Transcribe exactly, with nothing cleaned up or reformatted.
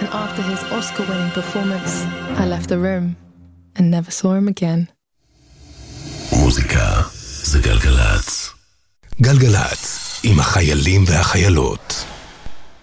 And after his Oscar-winning performance, I left the room and never saw him again. מוזיקה זה גלגלץ. גלגלץ עם החיילים והחיילות.